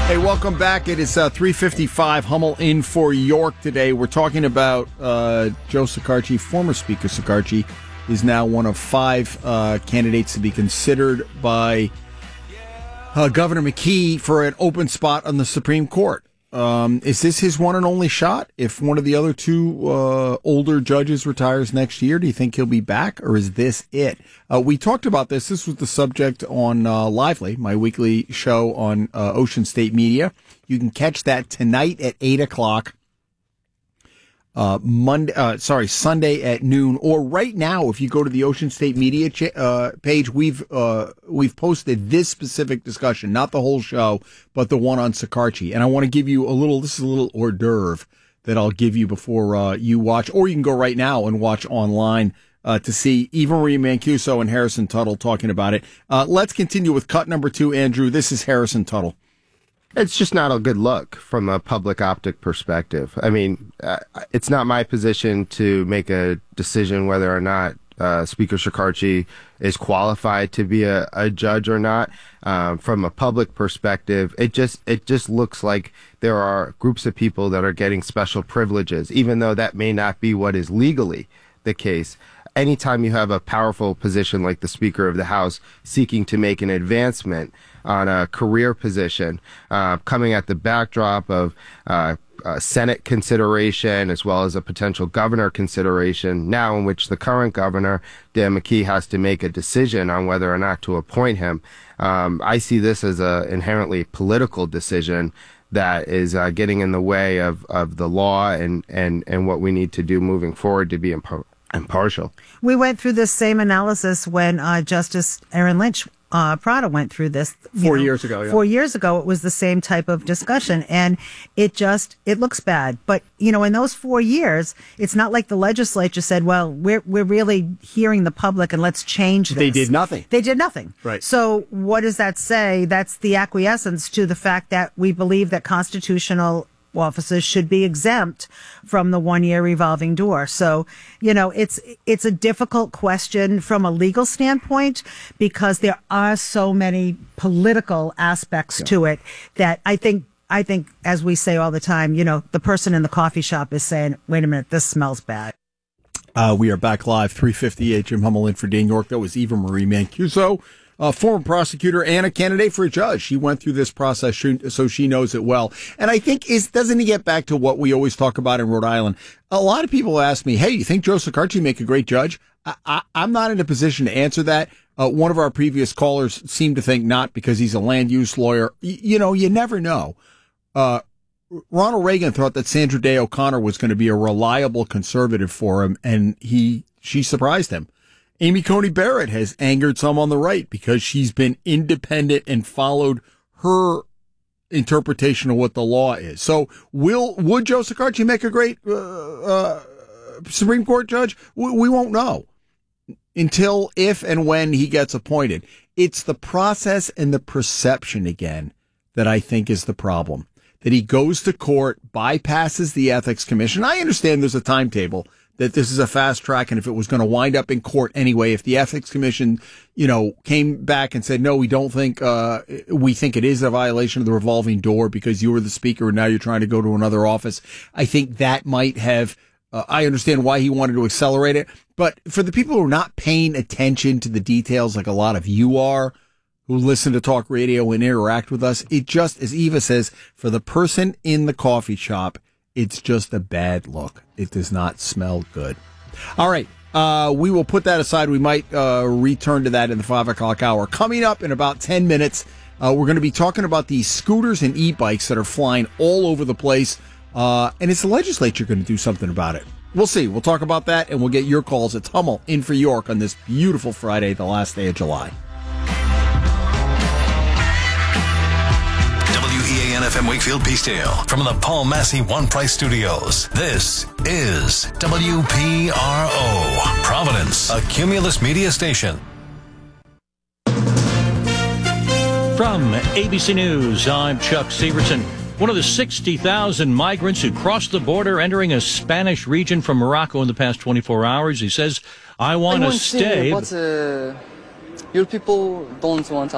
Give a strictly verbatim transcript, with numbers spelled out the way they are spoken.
Hey, welcome back. It is uh, three fifty-five. Hummel in for York today. We're talking about uh, Joe Shekarchi. Former Speaker Shekarchi is now one of five uh, candidates to be considered by uh, Governor McKee for an open spot on the Supreme Court. Um, is this his one and only shot? If one of the other two uh, older judges retires next year, do you think he'll be back, or is this it? Uh, we talked about this. This was the subject on uh, Lively, my weekly show on uh, Ocean State Media. You can catch that tonight at eight o'clock. Uh, Monday, uh, sorry, Sunday at noon, or right now, if you go to the Ocean State Media ch- uh, page, we've, uh, we've posted this specific discussion, not the whole show, but the one on Shekarchi. And I want to give you a little, this is a little hors d'oeuvre that I'll give you before, uh, you watch, or you can go right now and watch online, uh, to see Eva Marie Mancuso and Harrison Tuttle talking about it. Uh, let's continue with cut number two, Andrew. This is Harrison Tuttle. It's just not a good look from a public optic perspective. I mean, uh, it's not my position to make a decision whether or not uh, Speaker Shekarchi is qualified to be a, a judge or not. Um, from a public perspective, it just it just looks like there are groups of people that are getting special privileges, even though that may not be what is legally the case. Anytime you have a powerful position like the Speaker of the House seeking to make an advancement on a career position, uh, coming at the backdrop of uh, uh, Senate consideration as well as a potential governor consideration, now in which the current governor, Dan McKee, has to make a decision on whether or not to appoint him. Um, I see this as an inherently political decision that is uh, getting in the way of, of the law and, and, and what we need to do moving forward to be impartial. Impartial. We went through this same analysis when uh, Justice Aaron Lynch uh, Prada went through this four know, years ago. Yeah. Four years ago, it was the same type of discussion, and it just it looks bad. But you know, in those four years, it's not like the legislature said, "Well, we're we're really hearing the public, and let's change this." They did nothing. They did nothing. Right. So what does that say? That's the acquiescence to the fact that we believe that constitutional officers should be exempt from the one-year revolving door. So, you know, it's it's a difficult question from a legal standpoint because there are so many political aspects yeah. to it that I think I think as we say all the time, you know, the person in the coffee shop is saying, "Wait a minute, this smells bad." Uh, we are back live, three fifty-eight. Jim Hummel in for Dan York. That was Eva Marie Mancuso, a former prosecutor and a candidate for a judge. She went through this process, so she knows it well. And I think is doesn't it get back to what we always talk about in Rhode Island? A lot of people ask me, "Hey, you think Joe Shekarchi make a great judge?" I, I, I'm not in a position to answer that. Uh, one of our previous callers seemed to think not because he's a land use lawyer. Y- you know, you never know. Uh, Ronald Reagan thought that Sandra Day O'Connor was going to be a reliable conservative for him, and he she surprised him. Amy Coney Barrett has angered some on the right because she's been independent and followed her interpretation of what the law is. So will would Joe Shekarchi make a great uh, uh, Supreme Court judge? We, we won't know until if and when he gets appointed. It's the process and the perception again that I think is the problem. That he goes to court, bypasses the Ethics Commission. I understand there's a timetable, that this is a fast track, and if it was going to wind up in court anyway, if the Ethics Commission, you know, came back and said, no, we don't think, uh, we think it is a violation of the revolving door because you were the speaker and now you're trying to go to another office, I think that might have, uh, I understand why he wanted to accelerate it. But for the people who are not paying attention to the details like a lot of you are, who listen to talk radio and interact with us, it just, as Eva says, for the person in the coffee shop, it's just a bad look. It does not smell good. All right. Uh, we will put that aside. We might uh, return to that in the five o'clock hour. Coming up in about ten minutes, uh, we're going to be talking about these scooters and e-bikes that are flying all over the place. Uh, and is the legislature going to do something about it? We'll see. We'll talk about that, and we'll get your calls. It's Hummel in for York on this beautiful Friday, the last day of July. F M Wakefield Peacedale from the Paul Massey One Price Studios. This is W P R O, Providence, a Cumulus media station. From A B C News, I'm Chuck Severson. One of the sixty thousand migrants who crossed the border entering a Spanish region from Morocco in the past twenty-four hours. He says, I want to stay. But uh, your people don't want